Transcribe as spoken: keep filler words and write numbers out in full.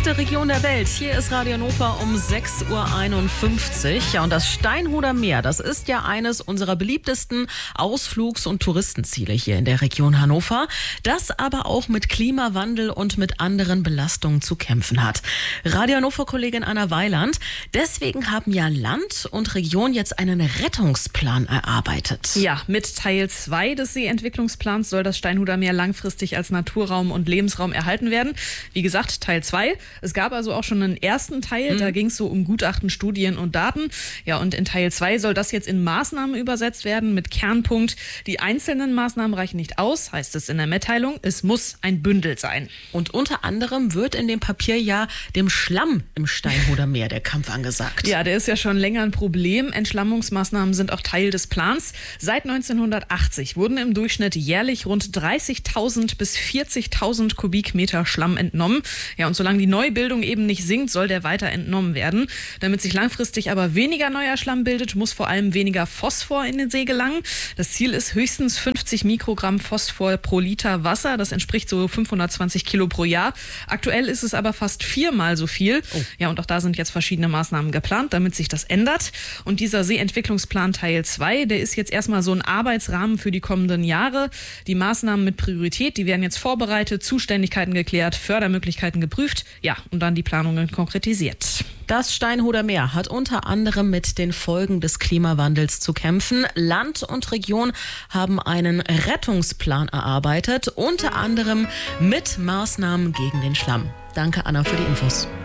schönste Region der Welt. Hier ist Radio Hannover um sechs Uhr einundfünfzig. Ja, und das Steinhuder Meer, das ist ja eines unserer beliebtesten Ausflugs- und Touristenziele hier in der Region Hannover, das aber auch mit Klimawandel und mit anderen Belastungen zu kämpfen hat. Radio Hannover-Kollegin Anna Weiland, deswegen haben ja Land und Region jetzt einen Rettungsplan erarbeitet. Ja, mit Teil zwei des Seeentwicklungsplans soll das Steinhuder Meer langfristig als Naturraum und Lebensraum erhalten werden. Wie gesagt, Teil zwei. Es gab also auch schon einen ersten Teil, mhm. da ging es so um Gutachten, Studien und Daten. Ja, und in Teil zwei soll das jetzt in Maßnahmen übersetzt werden mit Kernpunkt: Die einzelnen Maßnahmen reichen nicht aus, heißt es in der Mitteilung. Es muss ein Bündel sein. Und unter anderem wird in dem Papier ja dem Schlamm im Steinhuder Meer der Kampf angesagt. Ja, der ist ja schon länger ein Problem. Entschlammungsmaßnahmen sind auch Teil des Plans. Seit neunzehnhundertachtzig wurden im Durchschnitt jährlich rund dreißigtausend bis vierzigtausend Kubikmeter Schlamm entnommen. Ja, und solange die Neubildung eben nicht sinkt, soll der weiter entnommen werden. Damit sich langfristig aber weniger neuer Schlamm bildet, muss vor allem weniger Phosphor in den See gelangen. Das Ziel ist höchstens fünfzig Mikrogramm Phosphor pro Liter Wasser. Das entspricht so fünfhundertzwanzig Kilo pro Jahr. Aktuell ist es aber fast viermal so viel. Oh. Ja, und auch da sind jetzt verschiedene Maßnahmen geplant, damit sich das ändert. Und dieser Seeentwicklungsplan Teil zwei, der ist jetzt erstmal so ein Arbeitsrahmen für die kommenden Jahre. Die Maßnahmen mit Priorität, die werden jetzt vorbereitet, Zuständigkeiten geklärt, Fördermöglichkeiten geprüft, ja, und dann die Planungen konkretisiert. Das Steinhuder Meer hat unter anderem mit den Folgen des Klimawandels zu kämpfen. Land und Region haben einen Rettungsplan erarbeitet, unter anderem mit Maßnahmen gegen den Schlamm. Danke, Anna, für die Infos.